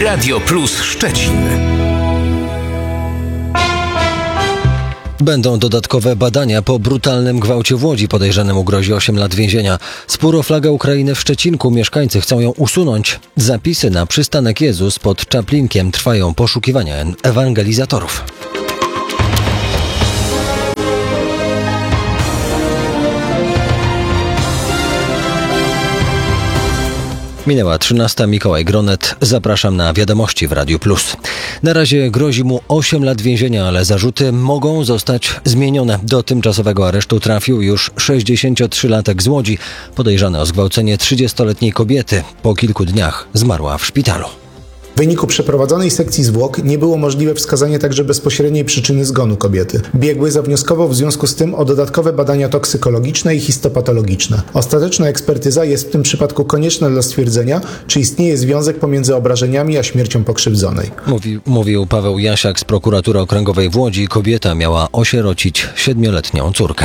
Radio Plus Szczecin. Będą dodatkowe badania po brutalnym gwałcie w Łodzi. Podejrzanemu grozi 8 lat więzienia. Spór o flagę Ukrainy w Szczecinku. Mieszkańcy chcą ją usunąć. Zapisy na przystanek Jezus pod Czaplinkiem. Trwają poszukiwania ewangelizatorów. Minęła 13. Mikołaj Gronet. Zapraszam na wiadomości w Radiu Plus. Na razie grozi mu 8 lat więzienia, ale zarzuty mogą zostać zmienione. Do tymczasowego aresztu trafił już 63-latek z Łodzi, podejrzany o zgwałcenie 30-letniej kobiety. Po kilku dniach zmarła w szpitalu. W wyniku przeprowadzonej sekcji zwłok nie było możliwe wskazanie także bezpośredniej przyczyny zgonu kobiety. Biegły zawnioskował w związku z tym o dodatkowe badania toksykologiczne i histopatologiczne. Ostateczna ekspertyza jest w tym przypadku konieczna dla stwierdzenia, czy istnieje związek pomiędzy obrażeniami a śmiercią pokrzywdzonej. Mówił Paweł Jasiak z Prokuratury Okręgowej w Łodzi. Kobieta miała osierocić 7-letnią córkę.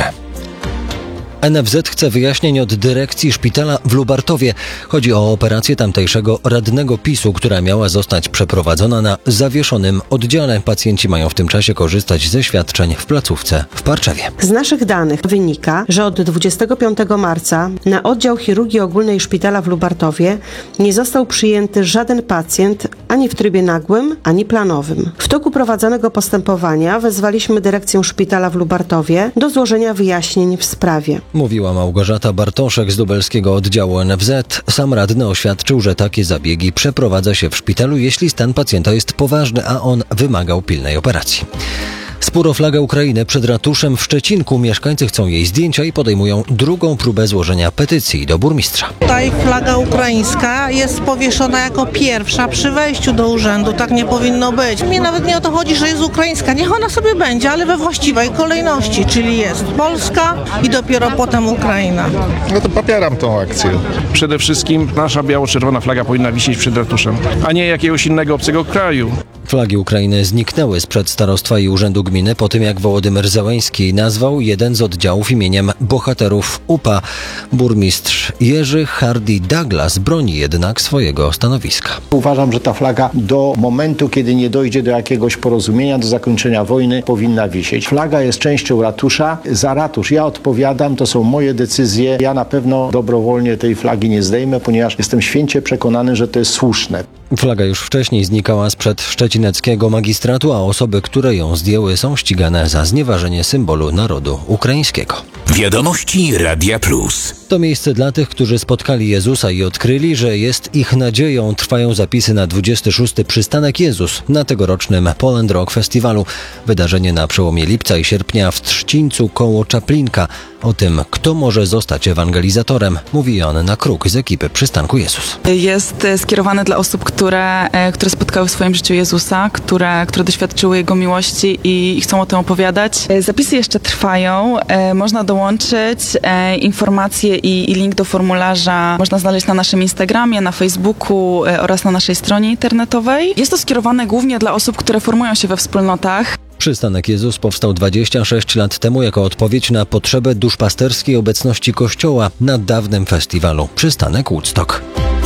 NFZ chce wyjaśnień od dyrekcji szpitala w Lubartowie. Chodzi o operację tamtejszego radnego PiS-u, która miała zostać przeprowadzona na zawieszonym oddziale. Pacjenci mają w tym czasie korzystać ze świadczeń w placówce w Parczewie. Z naszych danych wynika, że od 25 marca na oddział chirurgii ogólnej szpitala w Lubartowie nie został przyjęty żaden pacjent ani w trybie nagłym, ani planowym. W toku prowadzonego postępowania wezwaliśmy dyrekcję szpitala w Lubartowie do złożenia wyjaśnień w sprawie. Mówiła Małgorzata Bartoszek z lubelskiego oddziału NFZ. Sam radny oświadczył, że takie zabiegi przeprowadza się w szpitalu, jeśli stan pacjenta jest poważny, a on wymagał pilnej operacji. Spór o flagę Ukrainy przed ratuszem w Szczecinku. Mieszkańcy chcą jej zdjęcia i podejmują drugą próbę złożenia petycji do burmistrza. Tutaj flaga ukraińska jest powieszona jako pierwsza przy wejściu do urzędu. Tak nie powinno być. Mnie nawet nie o to chodzi, że jest ukraińska. Niech ona sobie będzie, ale we właściwej kolejności, czyli jest Polska i dopiero potem Ukraina. No to popieram tą akcję. Przede wszystkim nasza biało-czerwona flaga powinna wisieć przed ratuszem, a nie jakiegoś innego obcego kraju. Flagi Ukrainy zniknęły sprzed starostwa i urzędu gminy po tym, jak Wołodymyr Zełenski nazwał jeden z oddziałów imieniem bohaterów UPA. Burmistrz Jerzy Hardy Douglas broni jednak swojego stanowiska. Uważam, że ta flaga do momentu, kiedy nie dojdzie do jakiegoś porozumienia, do zakończenia wojny, powinna wisieć. Flaga jest częścią ratusza. Za ratusz ja odpowiadam, to są moje decyzje. Ja na pewno dobrowolnie tej flagi nie zdejmę, ponieważ jestem święcie przekonany, że to jest słuszne. Flaga już wcześniej znikała sprzed szczecineckiego magistratu, a osoby, które ją zdjęły, są ścigane za znieważenie symbolu narodu ukraińskiego. Wiadomości Radia Plus. To miejsce dla tych, którzy spotkali Jezusa i odkryli, że jest ich nadzieją. Trwają zapisy na 26. przystanek Jezus na tegorocznym Poland Rock Festiwalu. Wydarzenie na przełomie lipca i sierpnia w Trzcińcu koło Czaplinka. O tym, kto może zostać ewangelizatorem, mówi Joanna Kruk z ekipy Przystanku Jezus. Jest skierowane dla osób, które spotkały w swoim życiu Jezusa, które doświadczyły Jego miłości i chcą o tym opowiadać. Zapisy jeszcze trwają. Można dołączyć. Informacje i link do formularza można znaleźć na naszym Instagramie, na Facebooku oraz na naszej stronie internetowej. Jest to skierowane głównie dla osób, które formują się we wspólnotach. Przystanek Jezus powstał 26 lat temu jako odpowiedź na potrzebę duszpasterskiej obecności Kościoła na dawnym festiwalu Przystanek Woodstock.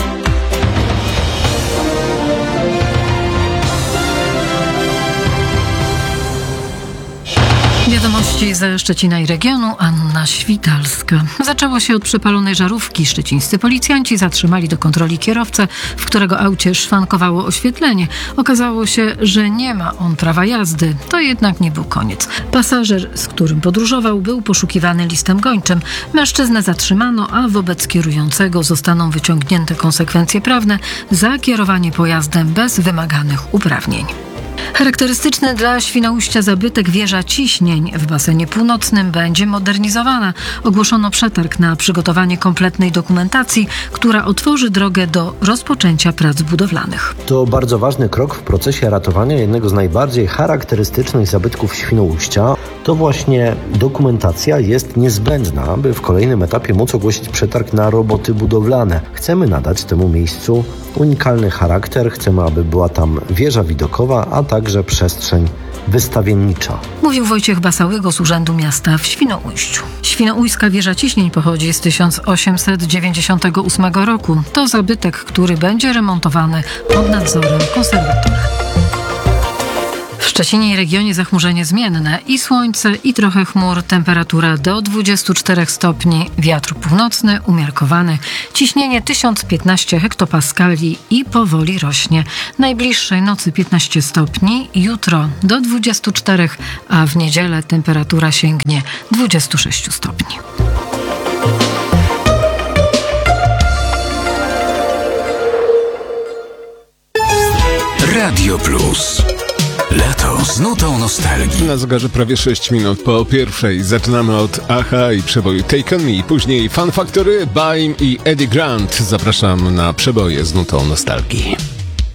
Wiadomości ze Szczecina i regionu, Anna Świtalska. Zaczęło się od przepalonej żarówki. Szczecińscy policjanci zatrzymali do kontroli kierowcę, w którego aucie szwankowało oświetlenie. Okazało się, że nie ma on prawa jazdy. To jednak nie był koniec. Pasażer, z którym podróżował, był poszukiwany listem gończym. Mężczyznę zatrzymano, a wobec kierującego zostaną wyciągnięte konsekwencje prawne za kierowanie pojazdem bez wymaganych uprawnień. Charakterystyczny dla Świnoujścia zabytek wieża ciśnień w basenie północnym będzie modernizowana. Ogłoszono przetarg na przygotowanie kompletnej dokumentacji, która otworzy drogę do rozpoczęcia prac budowlanych. To bardzo ważny krok w procesie ratowania jednego z najbardziej charakterystycznych zabytków Świnoujścia. to właśnie dokumentacja jest niezbędna, aby w kolejnym etapie móc ogłosić przetarg na roboty budowlane. Chcemy nadać temu miejscu unikalny charakter, chcemy, aby była tam wieża widokowa, a także przestrzeń wystawiennicza. Mówił Wojciech Basałygo z Urzędu Miasta w Świnoujściu. Świnoujska wieża ciśnień pochodzi z 1898 roku. To zabytek, który będzie remontowany pod nadzorem konserwatora. W Szczecinie i regionie zachmurzenie zmienne i słońce, i trochę chmur. Temperatura do 24 stopni. Wiatr północny, umiarkowany. Ciśnienie 1015 hektopaskali i powoli rośnie. Najbliższej nocy 15 stopni, jutro do 24, a w niedzielę temperatura sięgnie 26 stopni. Radio Plus. Lato z nutą nostalgii. Na zegarze prawie 6 minut po pierwszej. Zaczynamy od Aha i przeboju Take On Me. Później Fun Factory, Baim i Eddie Grant. Zapraszam na przeboje z nutą nostalgii.